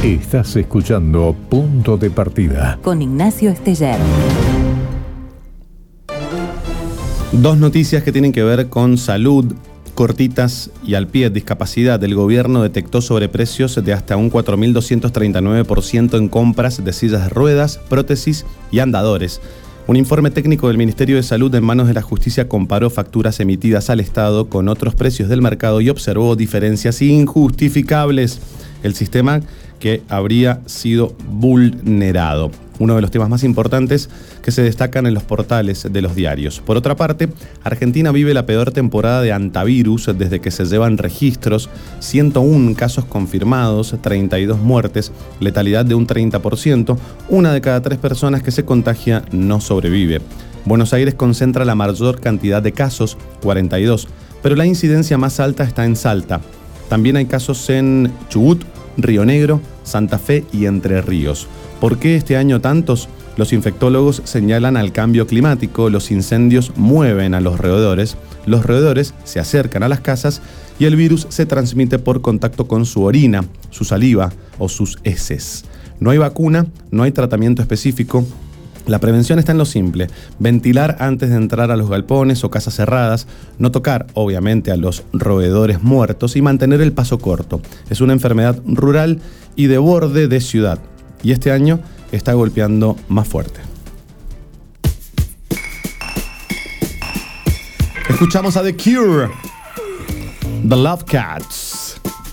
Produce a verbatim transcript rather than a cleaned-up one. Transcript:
Estás escuchando Punto de Partida con Ignacio Esteller. Dos noticias que tienen que ver con salud, cortitas y al pie. Discapacidad. El gobierno detectó sobreprecios de hasta un cuatro mil doscientos treinta y nueve por ciento en compras de sillas de ruedas, prótesis y andadores. Un informe técnico del Ministerio de Salud en manos de la Justicia comparó facturas emitidas al Estado con otros precios del mercado y observó diferencias injustificables. El sistema que habría sido vulnerado. Uno de los temas más importantes que se destacan en los portales de los diarios. Por otra parte, Argentina vive la peor temporada de antivirus desde que se llevan registros, ciento uno casos confirmados, treinta y dos muertes, letalidad de un treinta por ciento, una de cada tres personas que se contagia no sobrevive. Buenos Aires concentra la mayor cantidad de casos, cuarenta y dos, pero la incidencia más alta está en Salta. También hay casos en Chubut, Río Negro, Santa Fe y Entre Ríos. ¿Por qué este año tantos? Los infectólogos señalan al cambio climático, los incendios mueven a los roedores, los roedores se acercan a las casas y el virus se transmite por contacto con su orina, su saliva o sus heces. No hay vacuna, no hay tratamiento específico. La prevención está en lo simple: ventilar antes de entrar a los galpones o casas cerradas, no tocar, obviamente, a los roedores muertos y mantener el paso corto. Es una enfermedad rural y de borde de ciudad, y este año está golpeando más fuerte. Escuchamos a The Cure, The Love Cats.